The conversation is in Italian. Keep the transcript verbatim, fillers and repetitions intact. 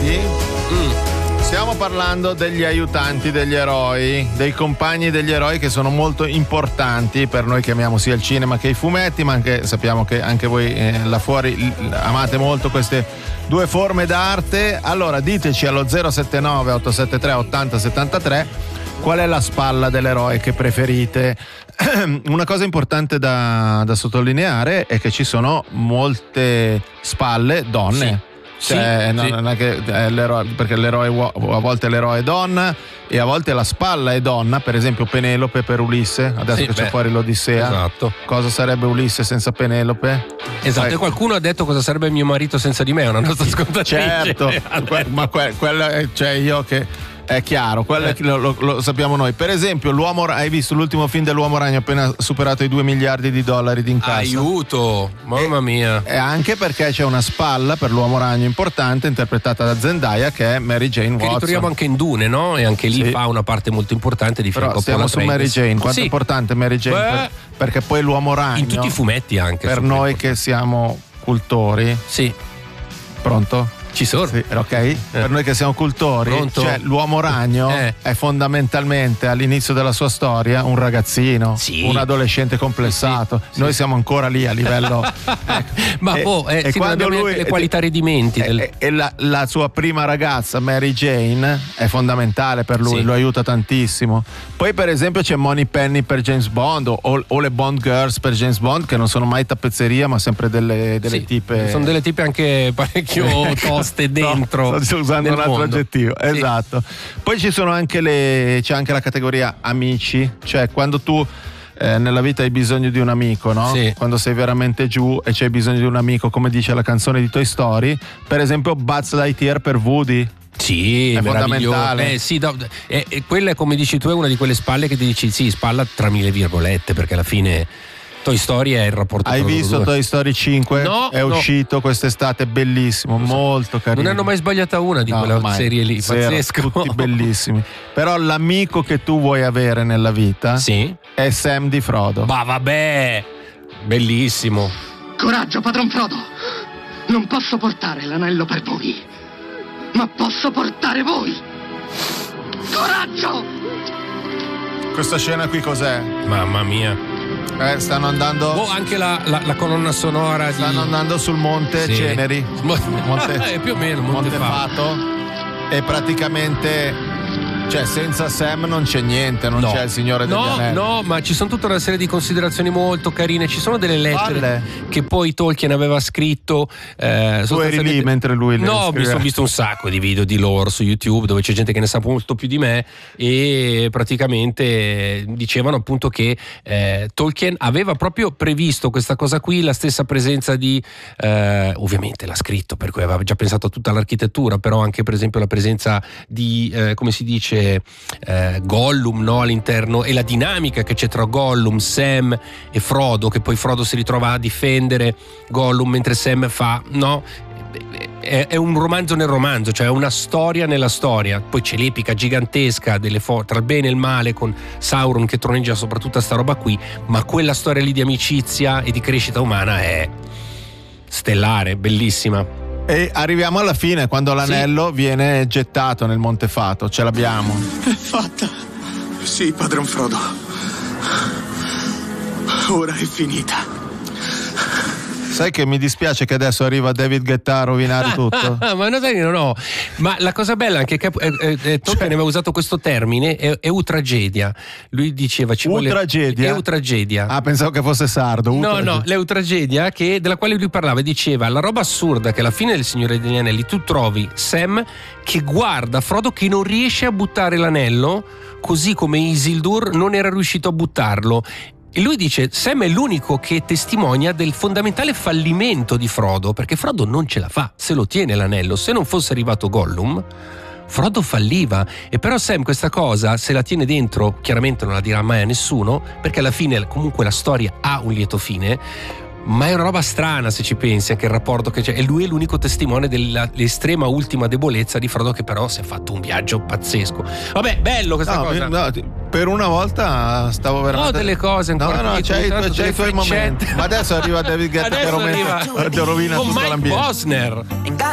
Senti, mm. stiamo parlando degli aiutanti degli eroi, dei compagni degli eroi che sono molto importanti per noi che amiamo sia il cinema che i fumetti, ma anche sappiamo che anche voi eh, là fuori amate molto queste due forme d'arte. Allora diteci allo zero sette nove otto sette tre otto zero sette tre qual è la spalla dell'eroe che preferite. Una cosa importante da, da sottolineare è che ci sono molte spalle donne. Sì. Cioè, Sì, no, sì. non è che è l'eroe, perché l'eroe a volte l'eroe è donna e a volte la spalla è donna, per esempio Penelope per Ulisse, adesso Sì, che c'è beh, fuori l'Odissea. esatto. Cosa sarebbe Ulisse senza Penelope? Esatto, Poi- e qualcuno ha detto cosa sarebbe mio marito senza di me, è una nostra scontatrice. Certo, que- ma que- quella è- cioè io che è chiaro, quello è- lo, lo- lo sappiamo noi. Per esempio, l'uomo, hai visto l'ultimo film dell'Uomo Ragno appena superato i due miliardi di dollari di incasso? Aiuto, mamma mia. E anche perché c'è una spalla per l'Uomo Ragno importante interpretata da Zendaya, che è Mary Jane Che Watson. ritroviamo anche in Dune, no? E anche lì Sì. fa una parte molto importante di Però fianco a stiamo Paula su Trades. Mary Jane. Quanto Sì, è importante Mary Jane? Beh. Per- perché poi l'Uomo Ragno, in tutti i fumetti anche. per super noi importante. che siamo cultori, Sì, pronto? ci sono. Sì, ok. Per noi che siamo cultori, Pronto? cioè l'uomo ragno Eh. è fondamentalmente all'inizio della sua storia un ragazzino, Sì. un adolescente complessato. Sì, sì, Noi sì. siamo ancora lì a livello. ecco. Ma E- boh, eh, e sì, non quando abbiamo lui neanche le qualità redimenti e, del- e- e la, la sua prima ragazza Mary Jane è fondamentale per lui, Sì. lo aiuta tantissimo. Poi per esempio c'è Money Penny per James Bond o, o le Bond Girls per James Bond, che non sono mai tappezzeria ma sempre delle, delle Sì, tipe. sono delle tipe anche parecchio toste dentro. No, sto usando nel un altro mondo. aggettivo, Sì. esatto. Poi ci sono anche le c'è anche la categoria amici, cioè quando tu eh, nella vita hai bisogno di un amico, no? Sì. Quando sei veramente giù e c'hai bisogno di un amico, come dice la canzone di Toy Story, per esempio Buzz Lightyear per Woody. Sì, È meraviglioso. fondamentale. Eh, sì, no, e, e quella, come dici tu, è una di quelle spalle che ti dici sì, spalla tra mille virgolette, perché alla fine Toy Story è il rapporto Hai tra loro visto due. Toy Story cinque? No, È no. uscito quest'estate, bellissimo, molto carino. Non hanno mai sbagliata una di No, quella mai. serie lì, Zero, pazzesco. tutti bellissimi. Però l'amico che tu vuoi avere nella vita Sì. è Sam di Frodo. Ma vabbè, bellissimo. Coraggio, padron Frodo! Non posso portare l'anello per voi, ma posso portare voi! Coraggio! Questa scena qui cos'è? Mamma mia. Eh, stanno andando Oh, anche la, la, la colonna sonora di... stanno andando sul monte Sì. Ceneri, Monte- Eh, più o meno, Monte Fato. Montefato, e praticamente cioè senza Sam non c'è niente, non No. c'è il Signore degli No, Anelli. no, ma ci sono tutta una serie di considerazioni molto carine. Ci sono delle lettere Palle. che poi Tolkien aveva scritto. Eh, Tu eri lì mentre lui le No, mi scriveva. sono visto un sacco di video di lore su YouTube dove c'è gente che ne sa molto più di me e praticamente dicevano appunto che eh, Tolkien aveva proprio previsto questa cosa qui, la stessa presenza di eh, ovviamente l'ha scritto, per cui aveva già pensato a tutta l'architettura, però anche per esempio la presenza di eh, come si dice eh, Gollum, no, all'interno, e la dinamica che c'è tra Gollum, Sam e Frodo, che poi Frodo si ritrova a difendere Gollum mentre Sam fa, no, è, è un romanzo nel romanzo, cioè è una storia nella storia. Poi c'è l'epica gigantesca delle fo- tra il bene e il male con Sauron che troneggia soprattutto a sta roba qui, ma quella storia lì di amicizia e di crescita umana è stellare, bellissima. E arriviamo alla fine quando l'anello viene gettato nel Montefato, ce l'abbiamo. È fatta. Sì, padron Frodo. Ora è finita. Sai che mi dispiace che adesso arriva David Guetta a rovinare tutto? Ma no, dai, no, no. Ma la cosa bella anche che eh, eh, Tolkien Cioè- aveva usato questo termine, è, è eutragedia. Lui diceva ci vuole Eutragedia? eutragedia. Ah, pensavo che fosse sardo. No, Utragedia. no, l'eutragedia che, della quale lui parlava, diceva la roba assurda che alla fine del Signore degli Anelli tu trovi Sam che guarda Frodo che non riesce a buttare l'anello, così come Isildur non era riuscito a buttarlo. E lui dice Sam è l'unico che testimonia del fondamentale fallimento di Frodo, perché Frodo non ce la fa, se lo tiene l'anello. Se non fosse arrivato Gollum, Frodo falliva. E però Sam questa cosa se la tiene dentro, chiaramente non la dirà mai a nessuno, perché alla fine comunque la storia ha un lieto fine. Ma è una roba strana se ci pensi, anche il rapporto che c'è. E lui è l'unico testimone dell'estrema ultima debolezza di Frodo, che però si è fatto un viaggio pazzesco. Vabbè, bello questa No, cosa. no, per una volta stavo veramente. Ho delle cose ancora. No, no, qui, c'hai, tanto c'hai delle i tuoi freccette. momenti. Ma adesso arriva David Guetta che Adesso rovina, arriva che rovina con tutto Mike l'ambiente. Posner.